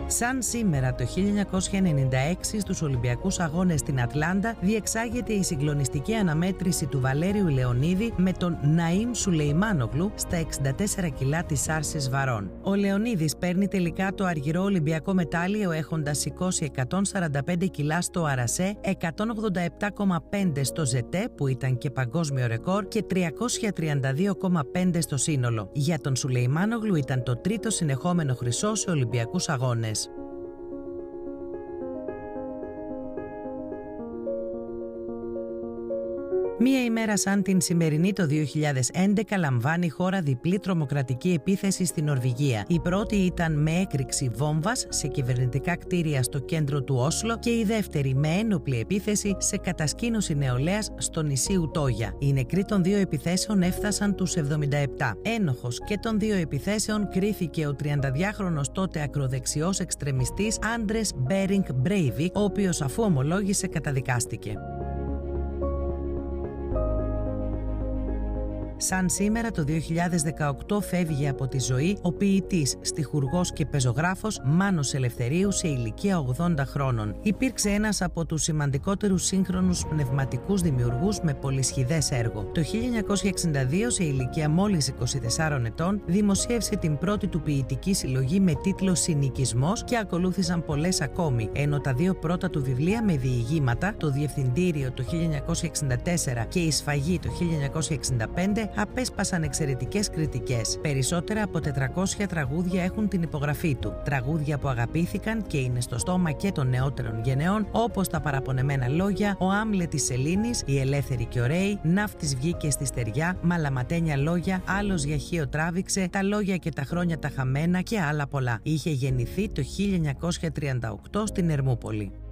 Σαν σήμερα το 1996 στους Ολυμπιακούς Αγώνες στην Ατλάντα διεξάγεται η συγκλονιστική αναμέτρηση του Βαλέριου Λεωνίδη με τον Ναΐμ Σουλεϊμάνογλου στα 64 κιλά της άρσης βαρών. Ο Λεωνίδης παίρνει τελικά το αργυρό Ολυμπιακό μετάλλιο έχοντας σηκώσει 145 κιλά στο αρασέ, 187,5 στο ζετέ που ήταν και παγκόσμιο ρεκόρ και 332,5 στο σύνολο. Για τον Σουλεϊμάνογλου ήταν το τρίτο συνεχόμενο χρυσό σε Ολυμπιακούς Αγώνες. Μία ημέρα σαν την σημερινή το 2011 λαμβάνει η χώρα διπλή τρομοκρατική επίθεση στην Νορβηγία. Η πρώτη ήταν με έκρηξη βόμβας σε κυβερνητικά κτίρια στο κέντρο του Όσλο και η δεύτερη με ένοπλη επίθεση σε κατασκήνωση νεολαίας στο νησί Ουτόγια. Οι νεκροί των δύο επιθέσεων έφτασαν τους 77. Ένοχος και των δύο επιθέσεων κρίθηκε ο 32χρονος τότε ακροδεξιός εξτρεμιστής Άντρες Μπέρινγκ Μπρέιβικ, ο οποίος αφού ομολόγησε καταδικάστηκε. Σαν σήμερα το 2018 φεύγει από τη ζωή ο ποιητής, στιχουργός και πεζογράφος Μάνος Ελευθερίου σε ηλικία 80 χρόνων. Υπήρξε ένας από τους σημαντικότερους σύγχρονους πνευματικούς δημιουργούς με πολυσχηδές έργο. Το 1962, σε ηλικία μόλις 24 ετών, δημοσίευσε την πρώτη του ποιητική συλλογή με τίτλο «Συνοικισμός» και ακολούθησαν πολλές ακόμη, ενώ τα δύο πρώτα του βιβλία με διηγήματα, το Διευθυντήριο το 1964 και η Σφαγή το 1965, απέσπασαν εξαιρετικές κριτικές. Περισσότερα από 400 τραγούδια έχουν την υπογραφή του. Τραγούδια που αγαπήθηκαν και είναι στο στόμα και των νεότερων γενεών, όπως τα παραπονεμένα λόγια, ο Άμλετ της Σελήνης, οι ελεύθεροι και ωραίοι, ναύτης βγήκε στη στεριά, μαλαματένια λόγια, άλλος για χείο τράβηξε, τα λόγια και τα χρόνια τα χαμένα και άλλα πολλά. Είχε γεννηθεί το 1938 στην Ερμούπολη.